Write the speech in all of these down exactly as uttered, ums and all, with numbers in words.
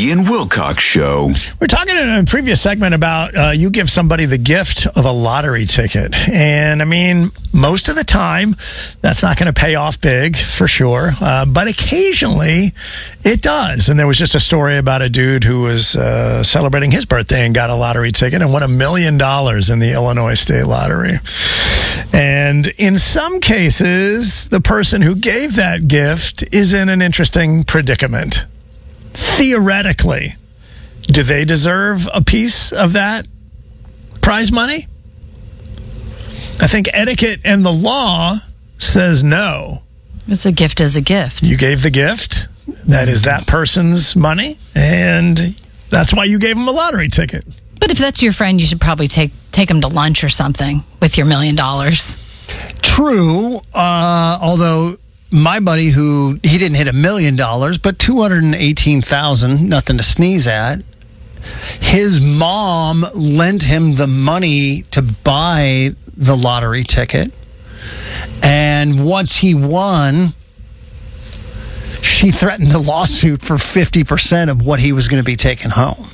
Ian Wilcox Show. We're talking in a previous segment about uh, you give somebody the gift of a lottery ticket. And, I mean, most of the time, that's not going to pay off big, for sure. Uh, but occasionally, it does. And there was just a story about a dude who was uh, celebrating his birthday and got a lottery ticket and won a million dollars in the Illinois State Lottery. And in some cases, the person who gave that gift is in an interesting predicament. Theoretically, do they deserve a piece of that prize money? I think etiquette and the law says no. It's a gift is a gift. You gave the gift. That is that person's money, and that's why you gave them a lottery ticket. But if that's your friend, you should probably take take them to lunch or something with your million dollars. True, uh, although my buddy, who he didn't hit a million dollars, but two hundred eighteen thousand, nothing to sneeze at. His mom lent him the money to buy the lottery ticket, and once he won, she threatened a lawsuit for fifty percent of what he was going to be taking home.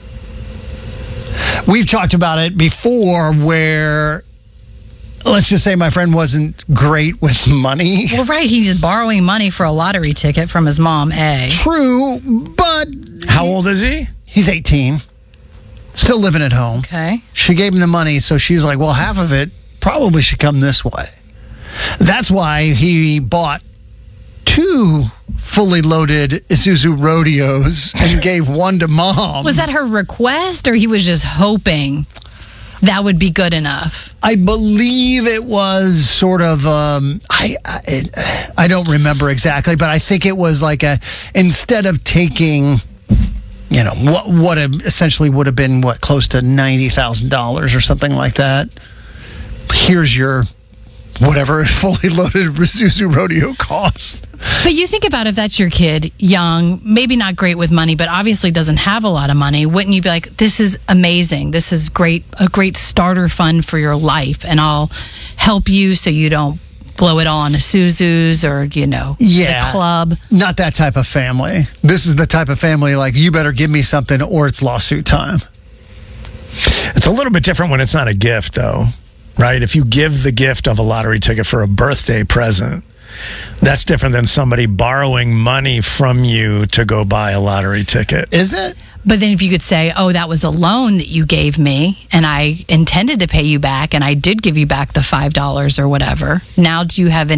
We've talked about it before where, let's just say my friend wasn't great with money. Well, right. He's borrowing money for a lottery ticket from his mom, A. True, but... How old is he? He's eighteen. Still living at home. Okay. She gave him the money, so she was like, well, half of it probably should come this way. That's why he bought two fully loaded Isuzu Rodeos and gave one to mom. Was that her request, or he was just hoping that would be good enough? I believe it was sort of, um, I, I I don't remember exactly, but I think it was like a, instead of taking, you know, what what essentially would have been, what, close to ninety thousand dollars or something like that, here's your whatever fully loaded Isuzu Rodeo costs. But you think about if that's your kid, young, maybe not great with money, but obviously doesn't have a lot of money, wouldn't you be like, this is amazing. This is great, a great starter fund for your life, and I'll help you so you don't blow it all on Isuzus or, you know, yeah, the club. Not that type of family. This is the type of family like, you better give me something or it's lawsuit time. It's a little bit different when it's not a gift, though. Right? If you give the gift of a lottery ticket for a birthday present, that's different than somebody borrowing money from you to go buy a lottery ticket. Is it? But then if you could say, oh, that was a loan that you gave me and I intended to pay you back and I did give you back the five dollars or whatever. Now do you have